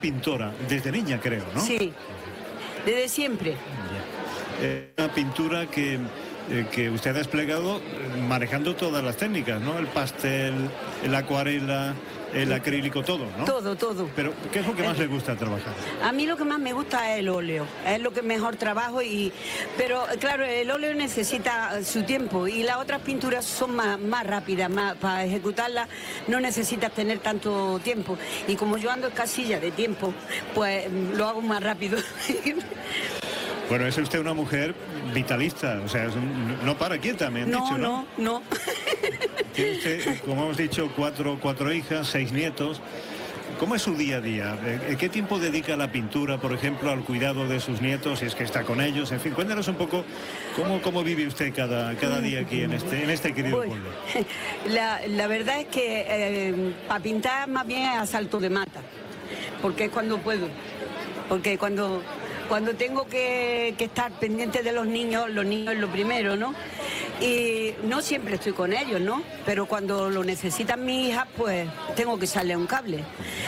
Pintora, desde niña creo, ¿no? Sí, desde siempre. Una pintura que usted ha desplegado manejando todas las técnicas, ¿no? El pastel, el acuarela, el acrílico, todo, ¿no? Todo. Pero, ¿qué es lo que más le gusta trabajar? A mí lo que más me gusta es el óleo, es lo que mejor trabajo, pero claro, el óleo necesita su tiempo y las otras pinturas son más rápidas, para ejecutarlas no necesitas tener tanto tiempo. Y como yo ando en casilla de tiempo, pues lo hago más rápido. Bueno, es usted una mujer vitalista, o sea, no para quieta, me han dicho, ¿no? No. Tiene usted, como hemos dicho, cuatro hijas, 6 nietos. ¿Cómo es su día a día? ¿Qué tiempo dedica a la pintura, por ejemplo, al cuidado de sus nietos, si es que está con ellos? En fin, cuéntanos un poco cómo vive usted cada día aquí en este querido pueblo. La verdad es que para pintar más bien es a salto de mata, porque es cuando puedo, porque cuando tengo que estar pendiente de los niños es lo primero, ¿no? Y no siempre estoy con ellos, ¿no? Pero cuando lo necesitan mis hijas, pues tengo que echarle un cable.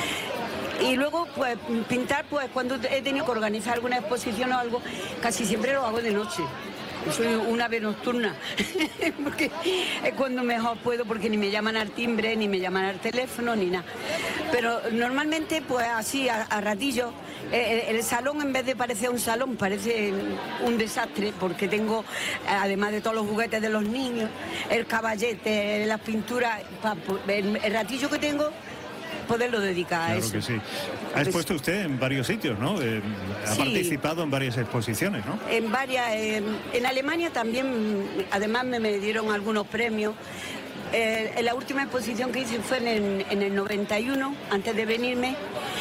Y luego, pues, pintar, pues, cuando he tenido que organizar alguna exposición o algo, casi siempre lo hago de noche. Soy una ave nocturna, porque es cuando mejor puedo, porque ni me llaman al timbre, ni me llaman al teléfono, ni nada. Pero normalmente, pues así, a ratillo, el salón, en vez de parecer un salón, parece un desastre, porque tengo, además de todos los juguetes de los niños, el caballete, las pinturas, el ratillo que tengo, poderlo dedicar a eso. Claro que sí. Ha expuesto usted en varios sitios, ¿no? Ha participado en varias exposiciones, ¿no? En varias. En Alemania también, además me dieron algunos premios. En la última exposición que hice fue en el 91, antes de venirme,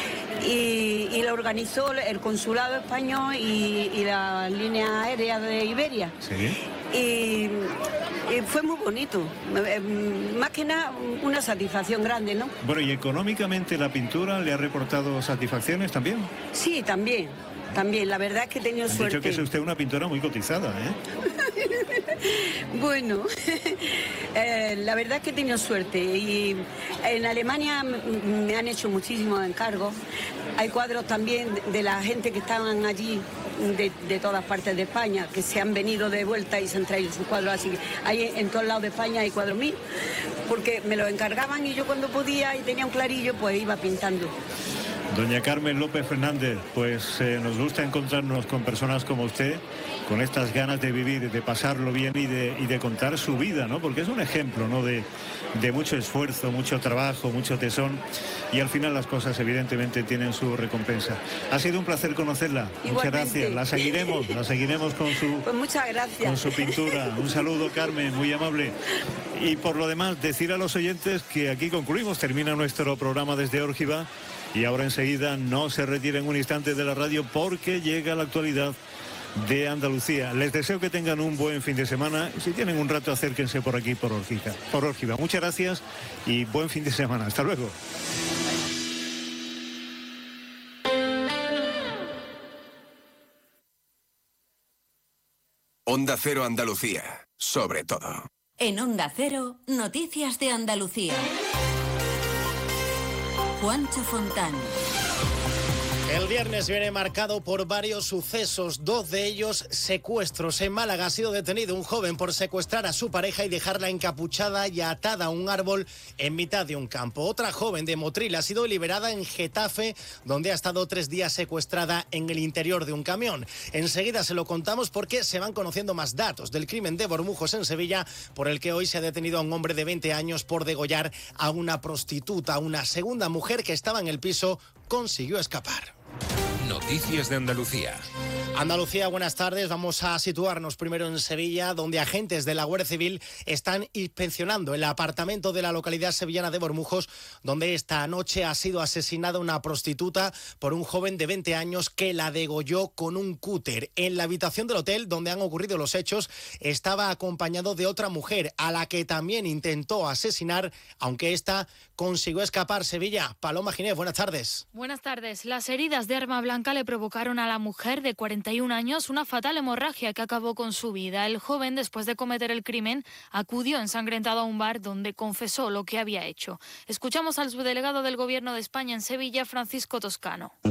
y la organizó el Consulado Español y la línea aérea de Iberia. Sí. Y fue muy bonito, más que nada una satisfacción grande, ¿no? Bueno, ¿y económicamente la pintura le ha reportado satisfacciones también? Sí, también, la verdad es que he tenido suerte. Han dicho que es usted una pintora muy cotizada, ¿eh? Bueno, la verdad es que he tenido suerte y en Alemania me han hecho muchísimos encargos. Hay cuadros también de la gente que estaban allí de todas partes de España, que se han venido de vuelta y se han traído sus cuadros, así que hay en todos lados de España hay cuadros míos, porque me los encargaban y yo cuando podía y tenía un clarillo, pues iba pintando. Doña Carmen López Fernández, pues nos gusta encontrarnos con personas como usted, con estas ganas de vivir, de pasarlo bien y de contar su vida, ¿no? Porque es un ejemplo, ¿no? De mucho esfuerzo, mucho trabajo, mucho tesón, y al final las cosas evidentemente tienen su recompensa. Ha sido un placer conocerla. Igualmente. Muchas gracias. La seguiremos con su, pues muchas gracias. con su pintura. Un saludo, Carmen, muy amable. Y por lo demás, decir a los oyentes que aquí concluimos, termina nuestro programa desde Órgiva. Y ahora enseguida no se retiren un instante de la radio porque llega la actualidad de Andalucía. Les deseo que tengan un buen fin de semana. Si tienen un rato, acérquense por aquí, por Órgiva. Muchas gracias y buen fin de semana. Hasta luego. Onda Cero Andalucía, sobre todo. En Onda Cero, noticias de Andalucía. Juancho Fontán. El viernes viene marcado por varios sucesos, 2 de ellos secuestros. En Málaga ha sido detenido un joven por secuestrar a su pareja y dejarla encapuchada y atada a un árbol en mitad de un campo. Otra joven de Motril ha sido liberada en Getafe, donde ha estado 3 días secuestrada en el interior de un camión. Enseguida se lo contamos porque se van conociendo más datos del crimen de Bormujos en Sevilla, por el que hoy se ha detenido a un hombre de 20 años por degollar a una prostituta. Una segunda mujer que estaba en el piso consiguió escapar. Noticias de Andalucía. Andalucía, buenas tardes. Vamos a situarnos primero en Sevilla, donde agentes de la Guardia Civil están inspeccionando el apartamento de la localidad sevillana de Bormujos, donde esta noche ha sido asesinada una prostituta por un joven de 20 años que la degolló con un cúter. En la habitación del hotel donde han ocurrido los hechos estaba acompañado de otra mujer a la que también intentó asesinar, aunque esta consiguió escapar. Sevilla, Paloma Ginés, buenas tardes. Buenas tardes. Las heridas de arma blanca le provocaron a la mujer de 41 años una fatal hemorragia que acabó con su vida. El joven, después de cometer el crimen, acudió ensangrentado a un bar donde confesó lo que había hecho. Escuchamos al subdelegado del Gobierno de España en Sevilla, Francisco Toscano.